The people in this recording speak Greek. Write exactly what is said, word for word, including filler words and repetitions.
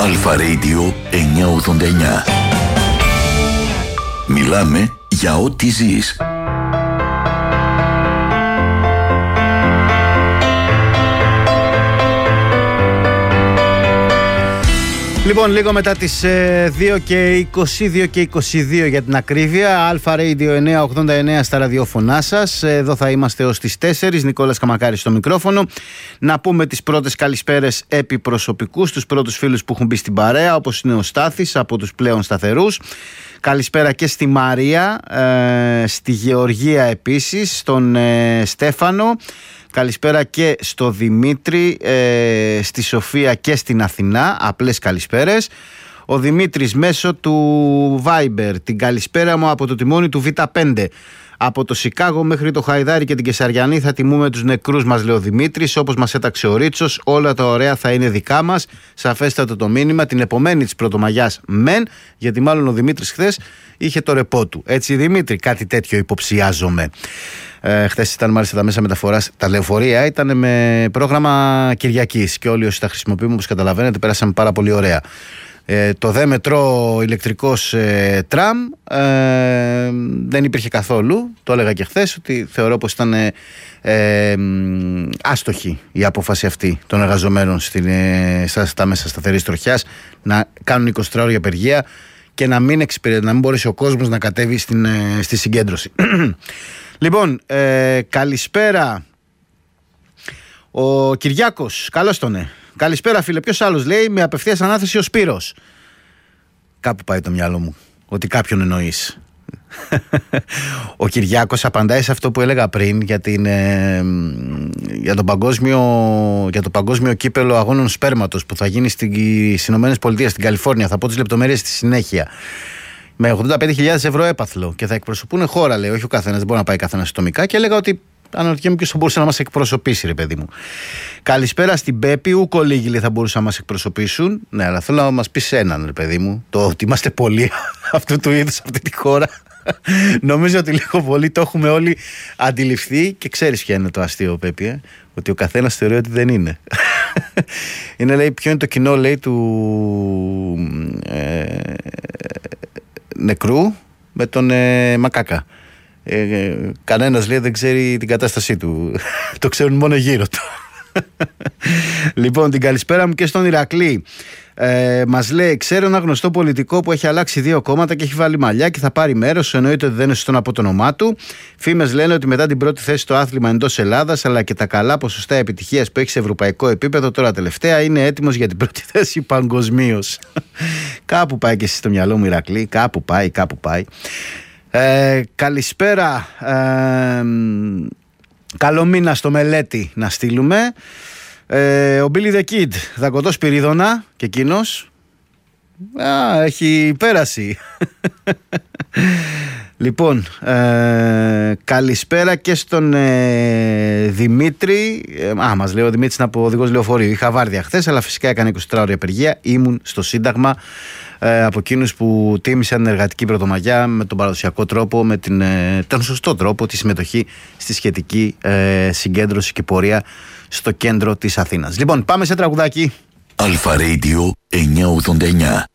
Αλφα Radio εννιακόσια ογδόντα εννιά. Μιλάμε για ό,τι ζεις. Λοιπόν, λίγο μετά τις ε, δύο και είκοσι, δύο και είκοσι δύο για την ακρίβεια, Αλφα Radio εννιακόσια ογδόντα εννιά στα ραδιόφωνά σας. Εδώ θα είμαστε ως τις τέσσερις, Νικόλας Καμακάρης στο μικρόφωνο. Να πούμε τις πρώτες καλησπέρες επί προσωπικούς, τους πρώτους φίλους που έχουν μπει στην παρέα, όπως είναι ο Στάθης από τους πλέον σταθερούς. Καλησπέρα και στη Μαρία, ε, στη Γεωργία επίσης, στον ε, Στέφανο. Καλησπέρα και στο Δημήτρη, ε, στη Σοφία και στην Αθηνά. Απλές καλησπέρες. Ο Δημήτρης μέσω του Viber. Την καλησπέρα μου από το τιμόνι του Β πέντε. Από το Σικάγο μέχρι το Χαϊδάρι και την Κεσαριανή θα τιμούμε τους νεκρούς μας, λέει ο Δημήτρης. Όπως μας έταξε ο Ρίτσος, όλα τα ωραία θα είναι δικά μας. Σαφέστατο το μήνυμα. Την επομένη της Πρωτομαγιάς μεν, γιατί μάλλον ο Δημήτρης χθες είχε το ρεπό του. Έτσι, Δημήτρη, κάτι τέτοιο υποψιάζομαι. Ε, χθες ήταν μάλιστα τα μέσα μεταφοράς, τα λεωφορεία ήταν με πρόγραμμα Κυριακής και όλοι όσοι τα χρησιμοποιούμε, όπως καταλαβαίνετε, πέρασαμε πάρα πολύ ωραία. Ε, το δε μετρό ηλεκτρικός ε, τραμ ε, δεν υπήρχε καθόλου. Το έλεγα και χθες ότι θεωρώ πως ήταν ε, ε, άστοχη η απόφαση αυτή των εργαζομένων στην, ε, στα μέσα σταθερής τροχιάς να κάνουν εικοσιτετράωρια απεργία και να μην, εξυπηρε... να μην μπορέσει ο κόσμος να κατέβει στην, ε, στη συγκέντρωση. Λοιπόν, ε, καλησπέρα. Ο Κυριάκος, καλώς τον ναι. Καλησπέρα φίλε, ποιος άλλος λέει, με απευθείας ανάθεση ο Σπύρος. Κάπου πάει το μυαλό μου, ότι κάποιον εννοείς. Ο Κυριάκος απαντάει σε αυτό που έλεγα πριν για, την, ε, για, τον παγκόσμιο, για το παγκόσμιο κύπελο αγώνων σπέρματος που θα γίνει στις Ηνωμένες Πολιτείες, στην Καλιφόρνια. Θα πω τις λεπτομέρειες στη συνέχεια. Με ογδόντα πέντε χιλιάδες ευρώ έπαθλο και θα εκπροσωπούν χώρα, λέει, όχι ο καθένας, δεν μπορεί να πάει καθένας ατομικά. Και έλεγα ότι αναρωτιέμαι ποιος θα μπορούσε να μας εκπροσωπήσει, ρε παιδί μου. Καλησπέρα στην Πέπη, ούκο λίγοι θα μπορούσαν να μας εκπροσωπήσουν. Ναι, αλλά θέλω να μας πεις έναν, ρε παιδί μου. Το ότι είμαστε πολλοί αυτού του είδους αυτή τη χώρα. Νομίζω ότι λίγο πολύ το έχουμε όλοι αντιληφθεί και ξέρεις ποια είναι το αστείο, Πέπη, ε? Ότι ο καθένας θεωρεί ότι δεν είναι. Είναι, λέει, ποιο είναι το κοινό, λέει, του ε, νεκρού με τον ε, μακάκα. Ε, κανένας, λέει, δεν ξέρει την κατάστασή του. Το ξέρουν μόνο γύρω του. Λοιπόν, την καλησπέρα μου και στον Ηρακλή. ε, Μας λέει, ξέρω ένα γνωστό πολιτικό που έχει αλλάξει δύο κόμματα και έχει βάλει μαλλιά και θα πάρει μέρος. Εννοείται ότι δεν είναι σωστό να πω το όνομά του. Φήμες λένε ότι μετά την πρώτη θέση στο άθλημα εντός Ελλάδας, αλλά και τα καλά ποσοστά επιτυχίας που έχει σε ευρωπαϊκό επίπεδο, τώρα τελευταία είναι έτοιμος για την πρώτη θέση παγκοσμίως. Κάπου πάει και εσύ στο μυαλό μου, Ηρακλή. Κάπου πάει, κάπου πάει. Ε, καλησπέρα. ε, Καλό μήνα στο Μελέτη να στείλουμε. ε, Ο Billy the Kid, δακοτό Σπυρίδωνα και εκείνος α, έχει πέρασει. Λοιπόν, ε, καλησπέρα και στον ε, Δημήτρη. ε, Α, μας λέει ο Δημήτρης είναι από οδηγός λεωφορείου. Είχα βάρδια χθες, αλλά φυσικά έκανε εικοσιτετράωρια απεργία. Ήμουν στο Σύνταγμα, ε, από εκείνους που τίμησαν την εργατική Πρωτομαγιά με τον παραδοσιακό τρόπο, με την, ε, τον σωστό τρόπο, τη συμμετοχή στη σχετική ε, συγκέντρωση και πορεία στο κέντρο της Αθήνας. Λοιπόν, πάμε σε τραγουδάκι. Αλφα Radio εννιακόσια ογδόντα εννιά.